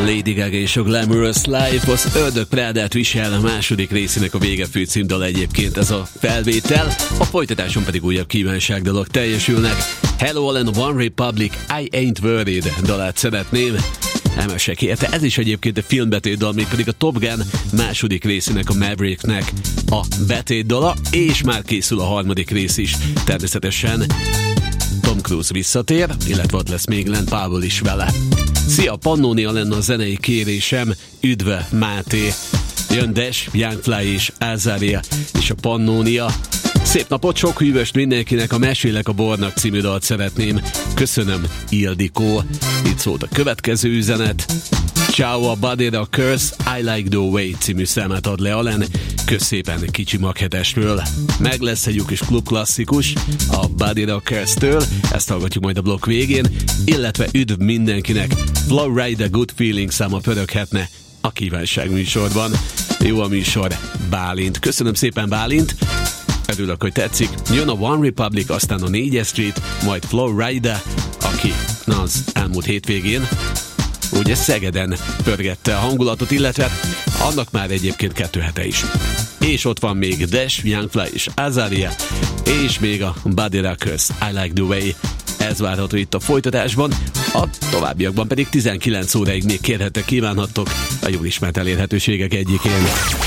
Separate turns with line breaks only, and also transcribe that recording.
Lady Gaga és a Glamorous Life, az Ördög Prádát visel, a második részének a vége főcímdal egyébként ez a felvétel, a folytatáson pedig újabb kívánságdalok teljesülnek. Hello All and One Republic, I Ain't Worried dalát szeretném emesek érte. Ez is egyébként a filmbetétdal, mégpedig a Top Gun második részének, a Mavericknek a betétdala, és már készül a harmadik rész is. Természetesen Tom Cruise visszatér, illetve ott lesz még Glenn Powell is vele. Szia, Pannonia lenne a zenei kérésem, üdv Máté. Jön Dash, Youngfly és Azaria és a Pannonia. Szép napot, sok hűvöst mindenkinek, a Mesélek a Bornak című dalt szeretném. Köszönöm, Ildikó. Itt szólt a következő üzenet. Ciao, a Body the Curse, I Like the Way című számát ad le Alen. Kösz szépen Kicsi Maghetesről. Meg lesz egy kis klubklasszikus a Body the Curse-től, ezt hallgatjuk majd a blokk végén, illetve üdv mindenkinek, Flowride Good Feeling száma pöröghetne a kívánság műsorban. Jó a műsor, Bálint. Köszönöm szépen, Bálint. Örülök, hogy tetszik. Jön a One Republic, aztán a 4 Street, majd Flowride, aki az elmúlt hétvégén ugye Szegeden pörgette a hangulatot, illetve annak már egyébként 2 hete is. És ott van még Dash, Youngfly és Azaria, és még a Body Rockers, I Like the Way. Ez várható itt a folytatásban, a továbbiakban pedig 19 óráig még kérhettek, kívánhattok a jól ismert elérhetőségek egyikén.